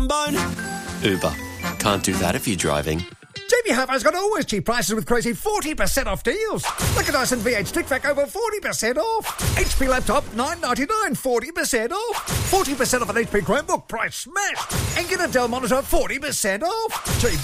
trombone? Uber. Can't do that if you're driving. JB Hi-Fi's got always cheap prices with crazy 40% off deals. Like a Dyson V8 Stick Vac over 40% off. HP laptop $9.99, 40% off. 40% off an HP Chromebook, price smashed. And get a Dell monitor 40% off. JB